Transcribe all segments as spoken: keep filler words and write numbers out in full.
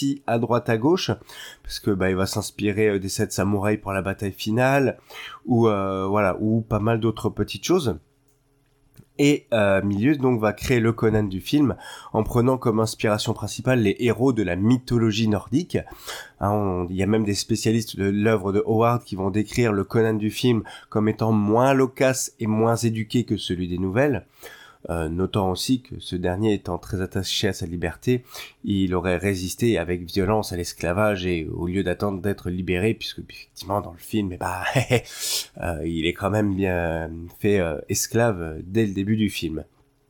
aussi à droite à gauche, parce que bah il va s'inspirer des sept samouraïs pour la bataille finale, ou euh, voilà, ou pas mal d'autres petites choses. Et euh, Milius donc va créer le Conan du film en prenant comme inspiration principale les héros de la mythologie nordique. Hein, on, il y a même des spécialistes de l'œuvre de Howard qui vont décrire le Conan du film comme étant moins loquace et moins éduqué que celui des nouvelles. Euh, notant aussi que ce dernier étant très attaché à sa liberté, il aurait résisté avec violence à l'esclavage et au lieu d'attendre d'être libéré, puisque effectivement dans le film, eh bah, euh, il est quand même bien fait euh, esclave dès le début du film.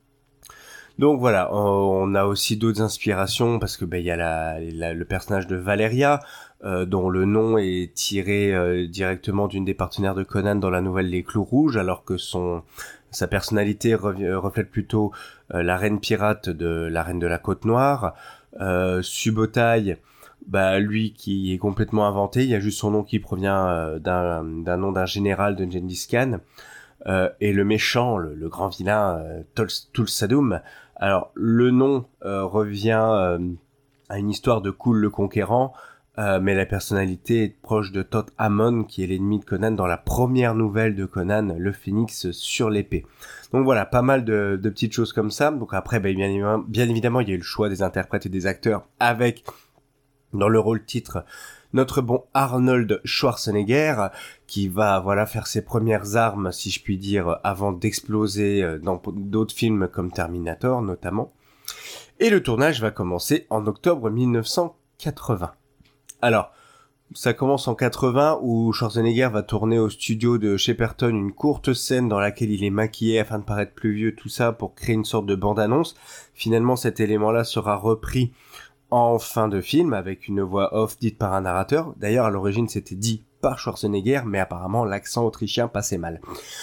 Donc voilà, on a aussi d'autres inspirations parce que bah, il y a la, la, le personnage de Valeria, euh, dont le nom est tiré euh, directement d'une des partenaires de Conan dans la nouvelle Les Clous Rouges, alors que son sa personnalité rev- reflète plutôt euh, la reine pirate de la reine de la Côte Noire. Euh, Subotai, bah lui qui est complètement inventé, il y a juste son nom qui provient euh, d'un, d'un nom d'un général de Gengis Khan. Euh, et le méchant, le, le grand vilain, euh, Tulsadum. Alors le nom euh, revient euh, à une histoire de Kul le Conquérant, euh, mais la personnalité est proche de Thoth Amon, qui est l'ennemi de Conan dans la première nouvelle de Conan, le Phénix sur l'épée. Donc voilà, pas mal de, de petites choses comme ça. Donc après, bah, bien, évidemment, bien évidemment, il y a eu le choix des interprètes et des acteurs avec, dans le rôle titre, notre bon Arnold Schwarzenegger, qui va voilà faire ses premières armes, si je puis dire, avant d'exploser dans d'autres films comme Terminator notamment. Et le tournage va commencer en octobre mille neuf cent quatre-vingts. Alors, ça commence en quatre-vingts où Schwarzenegger va tourner au studio de Shepperton une courte scène dans laquelle il est maquillé afin de paraître plus vieux, tout ça pour créer une sorte de bande-annonce. Finalement, cet élément-là sera repris en fin de film avec une voix off dite par un narrateur. D'ailleurs, à l'origine, c'était dit par Schwarzenegger, mais apparemment, l'accent autrichien passait mal.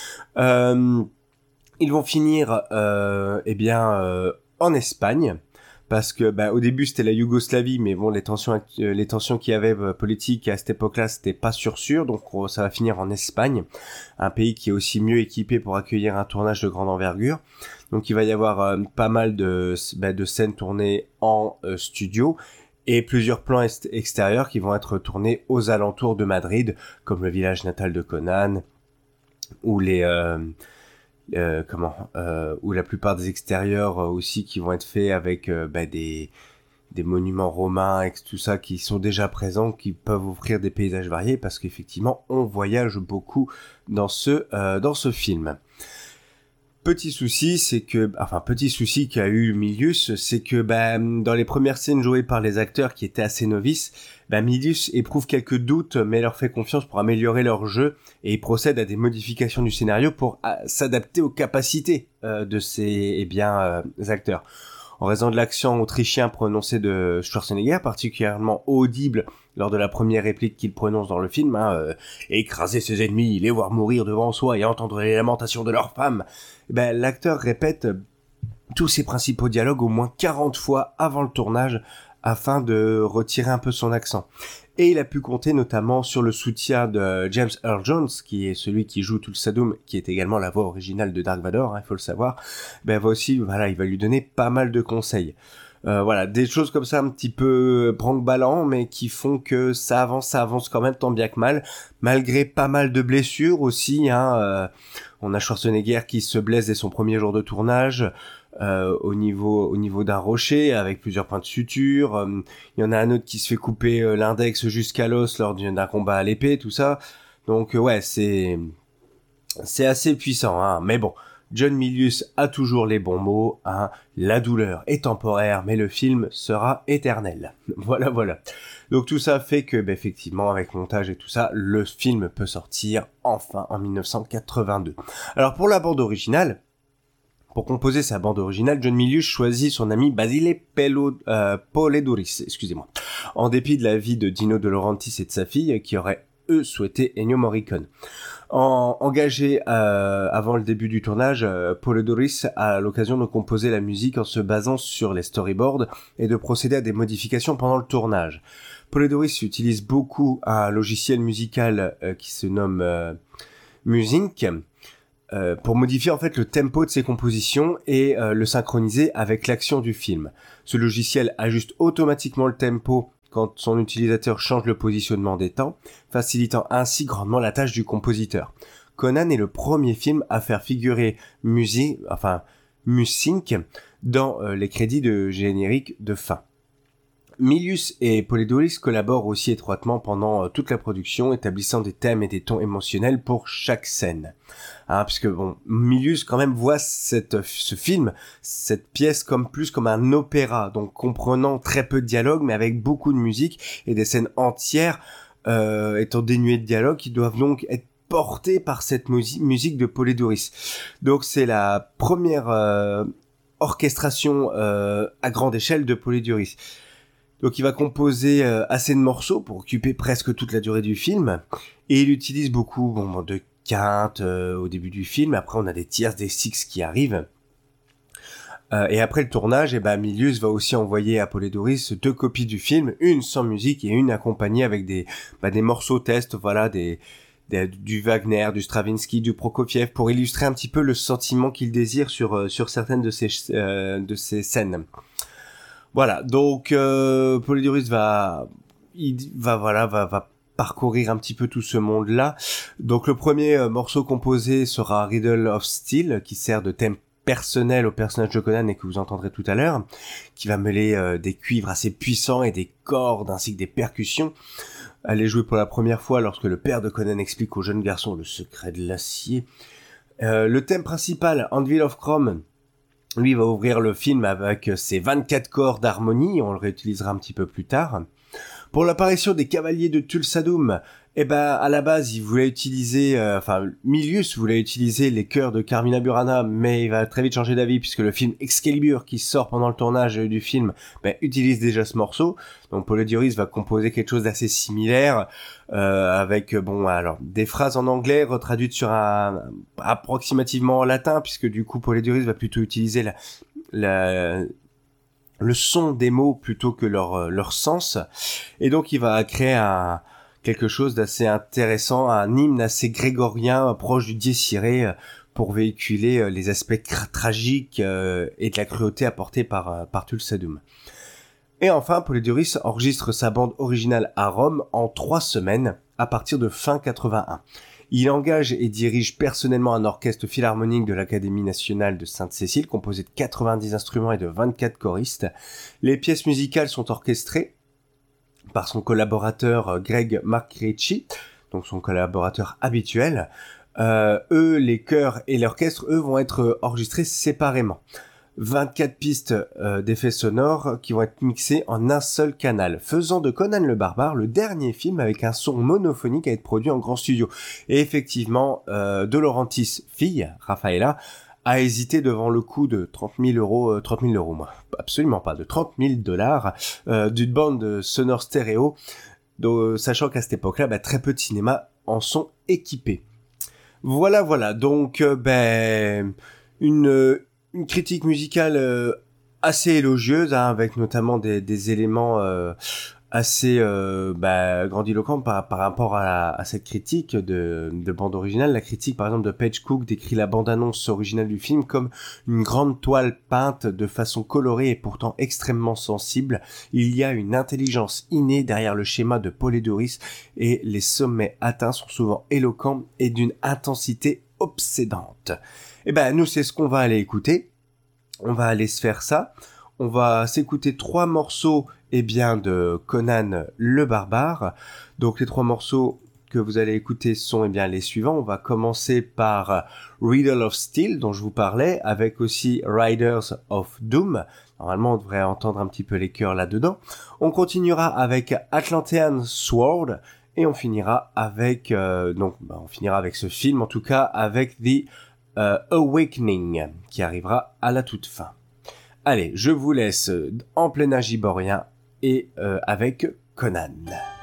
Euh, ils vont finir, euh, eh bien, euh, en Espagne. Parce que bah, au début c'était la Yougoslavie, mais bon les tensions euh, les tensions qu'il y avait euh, politiques à cette époque-là c'était pas sûr sûr, donc euh, ça va finir en Espagne, un pays qui est aussi mieux équipé pour accueillir un tournage de grande envergure. Donc il va y avoir euh, pas mal de bah, de scènes tournées en euh, studio et plusieurs plans est- extérieurs qui vont être tournés aux alentours de Madrid, comme le village natal de Conan ou les euh, Euh, comment euh, ou la plupart des extérieurs euh, aussi qui vont être faits avec euh, bah, des des monuments romains et tout ça qui sont déjà présents, qui peuvent offrir des paysages variés parce qu'effectivement on voyage beaucoup dans ce euh, dans ce film. Petit souci, c'est que, enfin, petit souci qu'a eu Milius, c'est que, bah, dans les premières scènes jouées par les acteurs qui étaient assez novices, bah, Milius éprouve quelques doutes, mais leur fait confiance pour améliorer leur jeu, et il procède à des modifications du scénario pour à, s'adapter aux capacités euh, de ces, eh bien, euh, acteurs. En raison de l'accent autrichien prononcé de Schwarzenegger, particulièrement audible lors de la première réplique qu'il prononce dans le film, hein, euh, écraser ses ennemis, les voir mourir devant soi et entendre les lamentations de leurs femmes, ben, l'acteur répète tous ses principaux dialogues au moins quarante fois avant le tournage afin de retirer un peu son accent. Et il a pu compter notamment sur le soutien de James Earl Jones, qui est celui qui joue Tulsadum, qui est également la voix originale de Dark Vador, il hein, faut le savoir. Ben va aussi, voilà, il va lui donner pas mal de conseils. Euh, voilà, des choses comme ça un petit peu branque-ballant, mais qui font que ça avance, ça avance quand même tant bien que mal, malgré pas mal de blessures aussi. Hein, euh, on a Schwarzenegger qui se blesse dès son premier jour de tournage. Euh, au niveau au niveau d'un rocher avec plusieurs points de suture. Euh, il y en a un autre qui se fait couper euh, l'index jusqu'à l'os lors d'un combat à l'épée, tout ça. Donc euh, ouais, c'est c'est assez puissant, hein. Mais bon, John Milius a toujours les bons mots, hein. La douleur est temporaire, mais le film sera éternel. Voilà, voilà. Donc tout ça fait que, bah, effectivement, avec montage et tout ça, le film peut sortir enfin en dix-neuf cent quatre-vingt-deux. Alors pour la bande originale, pour composer sa bande originale, John Milius choisit son ami Basile Pello, euh, Polidorris, excusez-moi, en dépit de l'avis de Dino De Laurentiis et de sa fille, qui auraient, eux, souhaité Ennio Morricone. En, engagé euh, avant le début du tournage, euh, Polidorris a l'occasion de composer la musique en se basant sur les storyboards et de procéder à des modifications pendant le tournage. Polidorris utilise beaucoup un logiciel musical euh, qui se nomme euh, Musync, Euh, pour modifier en fait le tempo de ses compositions et euh, le synchroniser avec l'action du film. Ce logiciel ajuste automatiquement le tempo quand son utilisateur change le positionnement des temps, facilitant ainsi grandement la tâche du compositeur. Conan est le premier film à faire figurer musique, enfin, Musync dans euh, les crédits de générique de fin. Milius et Polydorus collaborent aussi étroitement pendant euh, toute la production, établissant des thèmes et des tons émotionnels pour chaque scène. Hein, puisque bon, Milius quand même voit cette, ce film, cette pièce comme plus comme un opéra, donc comprenant très peu de dialogue, mais avec beaucoup de musique et des scènes entières euh, étant dénuées de dialogue, qui doivent donc être portées par cette mu- musique de Polydorus. Donc c'est la première euh, orchestration euh, à grande échelle de Polydorus. Donc il va composer euh, assez de morceaux pour occuper presque toute la durée du film, et il utilise beaucoup bon, de quintes euh, au début du film. Après on a des tierces, des sixes qui arrivent. Euh, et après le tournage, eh ben, Milius va aussi envoyer à Polydorus deux copies du film, une sans musique et une accompagnée avec des, bah, des morceaux tests, voilà, des, des, du Wagner, du Stravinsky, du Prokofiev, pour illustrer un petit peu le sentiment qu'il désire sur, euh, sur certaines de ces, euh, de ces scènes. Voilà, donc euh, Polydorus va, il va voilà, va, va parcourir un petit peu tout ce monde-là. Donc le premier euh, morceau composé sera Riddle of Steel, qui sert de thème personnel au personnage de Conan et que vous entendrez tout à l'heure, qui va mêler euh, des cuivres assez puissants et des cordes ainsi que des percussions. Elle est jouée pour la première fois lorsque le père de Conan explique au jeune garçon le secret de l'acier. Euh, le thème principal, Anvil of Chrome, lui va ouvrir le film avec ses vingt-quatre corps d'harmonie, on le réutilisera un petit peu plus tard. Pour l'apparition des cavaliers de Thulsadum, eh ben à la base il voulait utiliser, euh, enfin Milius voulait utiliser les chœurs de Carmina Burana, mais il va très vite changer d'avis puisque le film Excalibur qui sort pendant le tournage du film ben, utilise déjà ce morceau. Donc Polydorus va composer quelque chose d'assez similaire euh, avec bon alors des phrases en anglais retraduites sur un approximativement en latin puisque du coup Polydorus va plutôt utiliser la, la le son des mots plutôt que leur leur sens, et donc il va créer un quelque chose d'assez intéressant, un hymne assez grégorien proche du dies irae pour véhiculer les aspects cra- tragiques euh, et de la cruauté apportée par par Thulsadum. Et enfin, Polydorus enregistre sa bande originale à Rome en trois semaines à partir de fin quatre-vingt-un. Il engage et dirige personnellement un orchestre philharmonique de l'Académie nationale de Sainte-Cécile, composé de quatre-vingt-dix instruments et de vingt-quatre choristes. Les pièces musicales sont orchestrées par son collaborateur Greg Marcrecci, donc son collaborateur habituel. Euh, eux, les chœurs et l'orchestre, eux, vont être enregistrés séparément. vingt-quatre pistes euh, d'effets sonores qui vont être mixées en un seul canal, faisant de Conan le Barbare le dernier film avec un son monophonique à être produit en grand studio. Et effectivement, euh, De Laurentiis, fille, Raffaella, a hésité devant le coût de trente mille euros, euh, trente mille euros, moi, absolument pas, de trente mille dollars, euh, d'une bande sonore stéréo, donc, sachant qu'à cette époque-là, bah, très peu de cinémas en sont équipés. Voilà, voilà, donc, euh, ben, une... Une critique musicale euh, assez élogieuse, hein, avec notamment des, des éléments euh, assez euh, bah, grandiloquents par, par rapport à, la, à cette critique de, de bande originale. La critique, par exemple, de Page Cook décrit la bande-annonce originale du film comme une grande toile peinte de façon colorée et pourtant extrêmement sensible. Il y a une intelligence innée derrière le schéma de Polydorus et les sommets atteints sont souvent éloquents et d'une intensité obsédante. Et ben nous c'est ce qu'on va aller écouter. On va aller se faire ça. On va s'écouter trois morceaux eh bien de Conan le Barbare. Donc les trois morceaux que vous allez écouter sont eh bien les suivants. On va commencer par Riddle of Steel dont je vous parlais, avec aussi Riders of Doom. Normalement on devrait entendre un petit peu les chœurs là-dedans. On continuera avec Atlantean Sword et on finira avec euh, donc bah, on finira avec ce film en tout cas avec The Uh, Awakening, qui arrivera à la toute fin. Allez, je vous laisse en plein âge iborien et euh, avec Conan.